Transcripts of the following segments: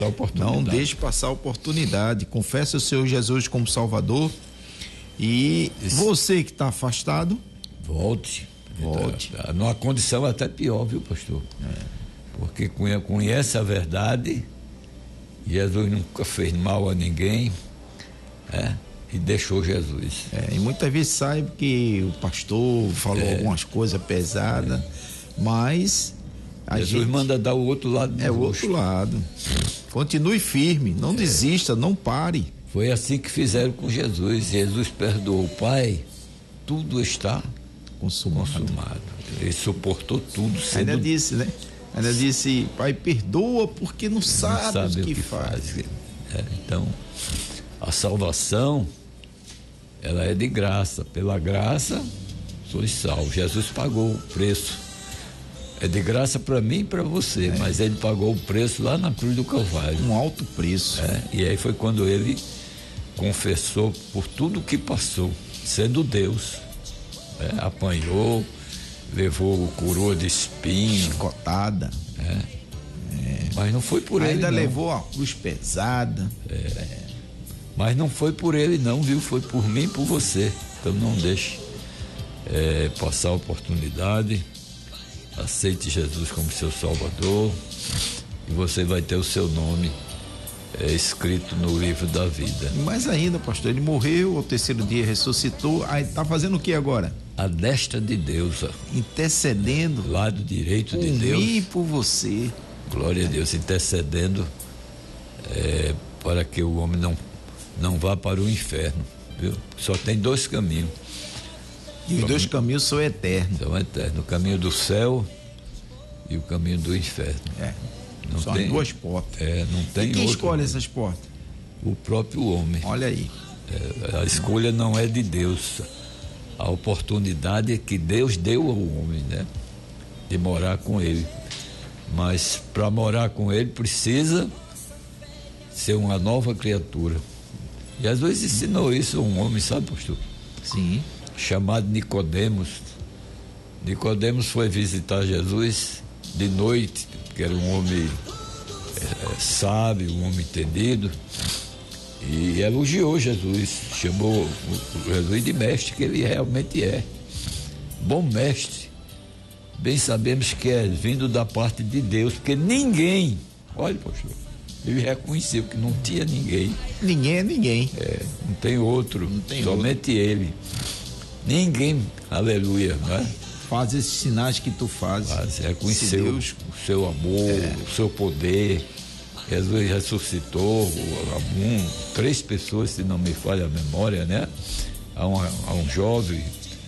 Não deixe passar a oportunidade. Confesse o Senhor Jesus como Salvador. E você que está afastado, volte. Numa condição até pior, viu, pastor? Porque conhece a verdade. Jesus nunca fez mal a ninguém, e deixou Jesus. E muitas vezes sabe que o pastor falou algumas coisas pesadas, mas Jesus manda dar o outro lado do rosto. O outro lado. Continue firme, não desista, não pare. Foi assim que fizeram com Jesus. Jesus perdoou o Pai, tudo está consumado. Ele suportou tudo. Ainda disse, Pai, perdoa porque não sabe o que faz. Então, a salvação, ela é de graça. Pela graça, sois salvos. Jesus pagou o preço. É de graça para mim e para você, mas ele pagou o preço lá na cruz do Calvário. Um alto preço. E aí foi quando ele confessou por tudo que passou, sendo Deus. Apanhou, levou coroa de espinho, chicotada. Mas não foi por ele, ainda não. levou a cruz pesada. Mas não foi por ele, não, viu? Foi por mim e por você. Então não deixe passar a oportunidade. Aceite Jesus como seu Salvador e você vai ter o seu nome escrito no livro da vida. Mais ainda, pastor, ele morreu, ao terceiro dia ressuscitou, aí tá fazendo o que agora? A destra de Deus, intercedendo, lado direito de Deus, por mim e por você. Glória a Deus, intercedendo para que o homem não vá para o inferno, viu? Só tem dois caminhos. E os dois caminhos são eternos. São eternos, o caminho do céu e o caminho do inferno. São as duas portas. Não tem e quem outro, escolhe essas portas? O próprio homem. Olha aí. A escolha não é de Deus. A oportunidade é que Deus deu ao homem, de morar com ele. Mas para morar com ele precisa ser uma nova criatura. Jesus ensinou isso a um homem, sabe, pastor? Sim. Chamado Nicodemos. Nicodemos foi visitar Jesus de noite, que era um homem sábio, um homem entendido, e elogiou Jesus, chamou Jesus de mestre, que ele realmente é. Bom mestre. Bem sabemos que é vindo da parte de Deus, porque ninguém, olha, pastor, ele reconheceu que não tinha ninguém. Ninguém é ninguém. Não tem outro, somente ele. Ninguém, aleluia, não é? Faz esses sinais que tu fazes. Reconheceu Deus, o seu amor, o seu poder. Jesus ressuscitou 3 pessoas, se não me falha a memória, né? Há um jovem,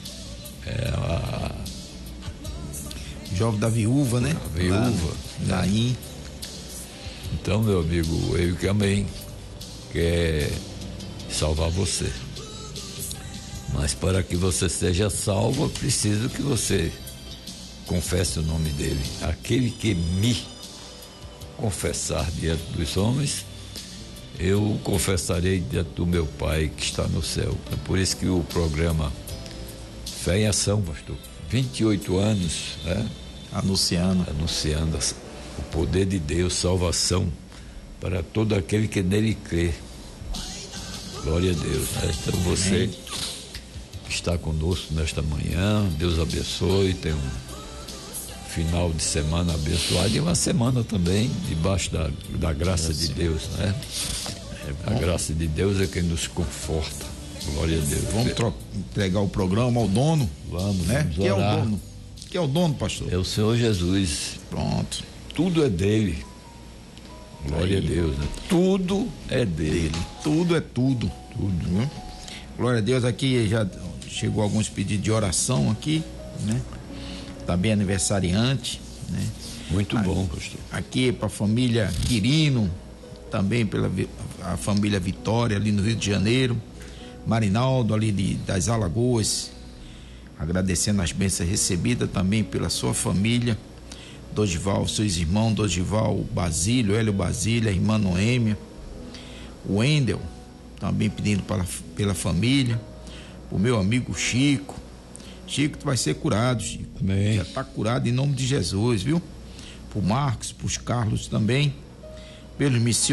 jovem da viúva, né? A viúva. Daí. Então, meu amigo, eu que amém, quer salvar você. Mas para que você seja salvo, eu preciso que você confesse o nome dele. Aquele que me confessar diante dos homens, eu confessarei diante do meu Pai que está no céu. É por isso que o programa Fé em Ação, pastor, 28 anos, anunciando o poder de Deus, salvação para todo aquele que nele crê. Glória a Deus, Então você está conosco nesta manhã, Deus abençoe, tem um final de semana abençoado e uma semana também debaixo da graça de Deus, A graça de Deus é quem nos conforta. Glória a Deus. Vamos entregar o programa ao dono? Vamos, né? Vamos Quem orar. é o dono? Quem é o dono, pastor? É o Senhor Jesus. Pronto. Tudo é dele. Glória a Deus, Tudo é dele. Tudo é tudo. Tudo. Glória a Deus, aqui já chegou alguns pedidos de oração aqui, Também aniversariante, Muito bom, pastor. Aqui para a família Quirino, também pela a família Vitória ali no Rio de Janeiro, Marinaldo ali das Alagoas, agradecendo as bênçãos recebidas também pela sua família, Dorival, seus irmãos, Dorival Basílio, Hélio Basílio, a irmã Noêmia, o Wendel, também pedindo pela família, o meu amigo Chico, tu vai ser curado, Chico. Amém. Já está curado em nome de Jesus, viu? Pro Marcos, pros Carlos também, pelos missionários